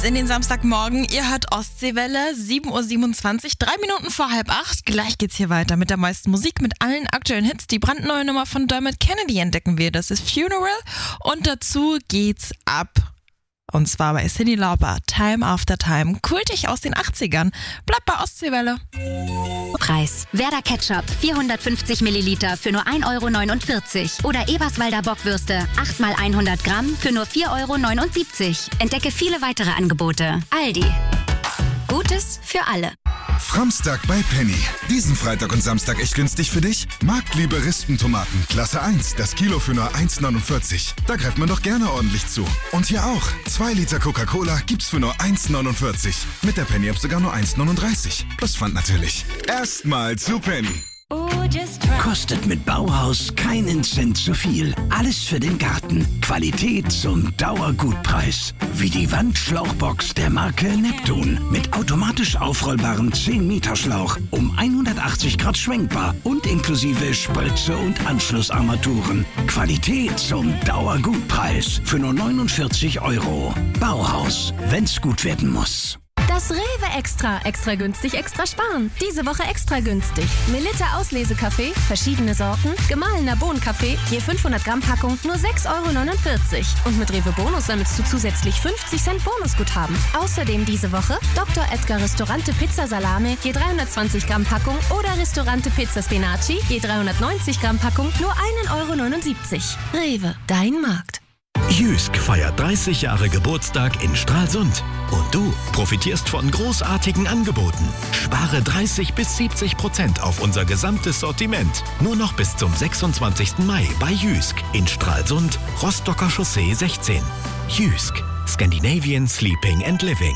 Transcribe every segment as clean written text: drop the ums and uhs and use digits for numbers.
In den Samstagmorgen, ihr hört Ostseewelle, 7:27 Uhr, 3 Minuten vor 7:30. Gleich geht's hier weiter mit der meisten Musik, mit allen aktuellen Hits. Die brandneue Nummer von Dermot Kennedy entdecken wir, das ist Funeral. Und dazu geht's ab. Und zwar bei Cyndi Lauper, Time After Time, kultig aus den 80ern. Bleibt bei Ostseewelle. Preis. Werder Ketchup, 450 Milliliter für nur 1,49 € oder Eberswalder Bockwürste, 8x100 Gramm für nur 4,79 €. Entdecke viele weitere Angebote. Aldi. Gutes für alle. Framstag bei Penny. Diesen Freitag und Samstag echt günstig für dich? Marktliebe Rispentomaten, Klasse 1, das Kilo für nur 1,49 €. Da greift man doch gerne ordentlich zu. Und hier auch. 2 Liter Coca-Cola gibt's für nur 1,49 €. Mit der Penny-App sogar nur 1,39 €. Plus Pfand natürlich. Erstmal zu Penny. Kostet mit Bauhaus keinen Cent zu viel. Alles für den Garten. Qualität zum Dauergutpreis. Wie die Wandschlauchbox der Marke Neptun. Mit automatisch aufrollbarem 10-Meter-Schlauch. Um 180 Grad schwenkbar und inklusive Spritze und Anschlussarmaturen. Qualität zum Dauergutpreis. Für nur 49 €. Bauhaus. Wenn's gut werden muss. Das Rewe Extra günstig, extra sparen. Diese Woche extra günstig. Melitta Auslesekaffee, verschiedene Sorten, gemahlener Bohnenkaffee, je 500 Gramm Packung, nur 6,49 €. Und mit Rewe Bonus sammelst du zusätzlich 50 Cent Bonusguthaben. Außerdem diese Woche Dr. Edgar Ristorante Pizza Salame, je 320 Gramm Packung oder Ristorante Pizza Spinaci, je 390 Gramm Packung, nur 1,79 €. Rewe, dein Markt. Jysk feiert 30 Jahre Geburtstag in Stralsund. Und du profitierst von großartigen Angeboten. Spare 30-70% auf unser gesamtes Sortiment. Nur noch bis zum 26. Mai bei Jysk in Stralsund, Rostocker Chaussee 16. Jysk, Scandinavian Sleeping and Living.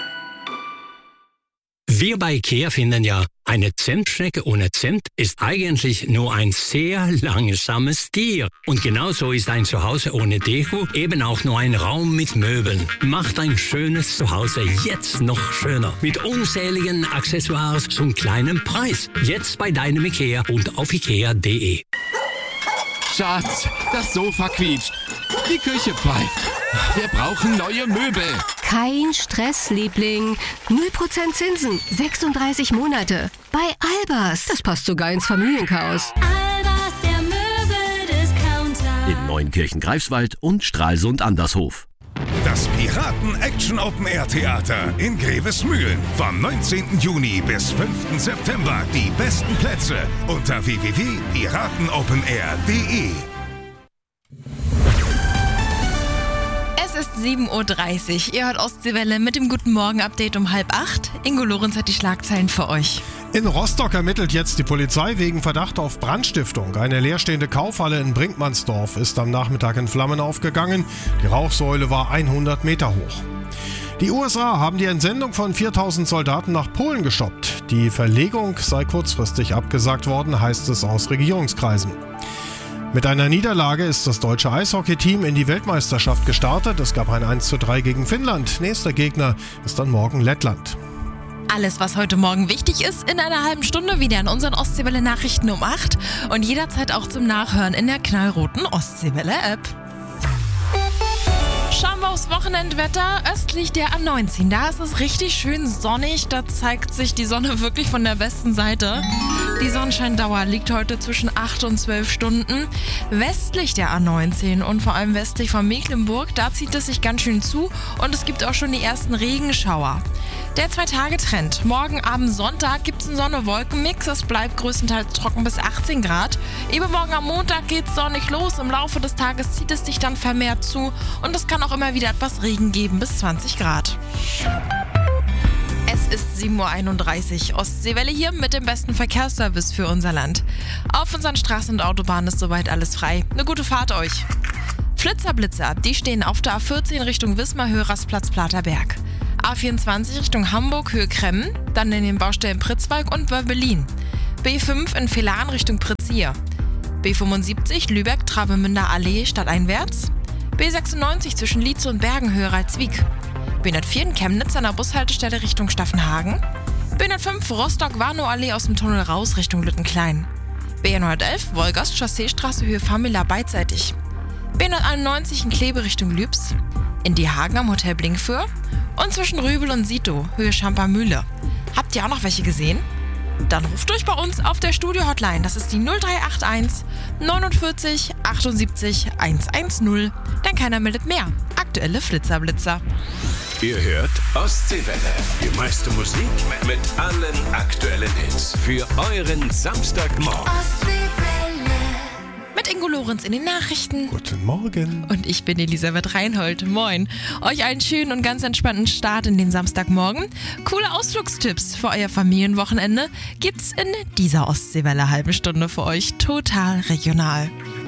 Wir bei IKEA finden ja, eine Zentschnecke ohne Zimt ist eigentlich nur ein sehr langsames Tier. Und genauso ist ein Zuhause ohne Deko eben auch nur ein Raum mit Möbeln. Macht ein schönes Zuhause jetzt noch schöner. Mit unzähligen Accessoires zum kleinen Preis. Jetzt bei deinem IKEA und auf ikea.de. Schatz, das Sofa quietscht. Die Küche pfeift. Wir brauchen neue Möbel. Kein Stress, Liebling. 0% Zinsen, 36 Monate. Bei Albers. Das passt sogar ins Familienchaos. Albers, der Möbeldiscounter. In Neunkirchen-Greifswald und Stralsund-Andershof. Das Piraten-Action-Open-Air-Theater in Grevesmühlen. Vom 19. Juni bis 5. September. Die besten Plätze unter www.piratenopenair.de. Es ist 7:30 Uhr. Ihr hört Ostseewelle mit dem Guten Morgen-Update um 7:30. Ingo Lorenz hat die Schlagzeilen für euch. In Rostock ermittelt jetzt die Polizei wegen Verdacht auf Brandstiftung. Eine leerstehende Kaufhalle in Brinkmannsdorf ist am Nachmittag in Flammen aufgegangen. Die Rauchsäule war 100 Meter hoch. Die USA haben die Entsendung von 4.000 Soldaten nach Polen gestoppt. Die Verlegung sei kurzfristig abgesagt worden, heißt es aus Regierungskreisen. Mit einer Niederlage ist das deutsche Eishockey-Team in die Weltmeisterschaft gestartet. Es gab ein 1:3 gegen Finnland. Nächster Gegner ist dann morgen Lettland. Alles, was heute Morgen wichtig ist, in einer halben Stunde wieder in unseren Ostseewelle-Nachrichten um 8 und jederzeit auch zum Nachhören in der knallroten Ostseewelle-App. Schauen wir aufs Wochenendwetter. Östlich der A19, da ist es richtig schön sonnig. Da zeigt sich die Sonne wirklich von der besten Seite. Die Sonnenscheindauer liegt heute zwischen 8 und 12 Stunden. Westlich der A19 und vor allem westlich von Mecklenburg, da zieht es sich ganz schön zu und es gibt auch schon die ersten Regenschauer. Der 2-Tage-Trend. Morgen Abend Sonntag gibt es einen Sonne-Wolken-Mix. Es bleibt größtenteils trocken bis 18 Grad. Übermorgen am Montag geht es sonnig los. Im Laufe des Tages zieht es sich dann vermehrt zu und es kann auch immer wieder etwas Regen geben bis 20 Grad. Es ist 7:31 Uhr. Ostseewelle hier mit dem besten Verkehrsservice für unser Land. Auf unseren Straßen und Autobahnen ist soweit alles frei. Eine gute Fahrt euch. Flitzer, die stehen auf der A14 Richtung Wismar, Höhersplatz, Platerberg. A24 Richtung Hamburg, Höhe Kremmen, dann in den Baustellen Pritzwalk und Wörbelin. B5 in Villahn Richtung Pritzia. B75 Lübeck, Travemünder Allee, stadteinwärts. B96 zwischen Lietze und Bergen, Höhe Ralswiek. B104 in Chemnitz an der Bushaltestelle Richtung Staffenhagen. B105 Rostock, Warnow-Allee aus dem Tunnel raus Richtung Lüttenklein. B111 Wolgast, Chausseestraße, Höhe Famila beidseitig. B191 in Kleve Richtung Lübs. In Diehagen am Hotel Blinkfür. Und zwischen Röbel und Sito, Höhe Schamper-Mühle. Habt ihr auch noch welche gesehen? Dann ruft durch bei uns auf der Studio-Hotline. Das ist die 0381 49 78 110. Denn keiner meldet mehr. Aktuelle Flitzerblitzer. Ihr hört Ostseewelle. Die meiste Musik mit allen aktuellen Hits. Für euren Samstagmorgen. Mit Ingo Lorenz in den Nachrichten. Guten Morgen. Und ich bin Elisabeth Reinhold. Moin. Euch einen schönen und ganz entspannten Start in den Samstagmorgen. Coole Ausflugstipps für euer Familienwochenende gibt's in dieser Ostseewelle halben Stunde für euch. Total regional.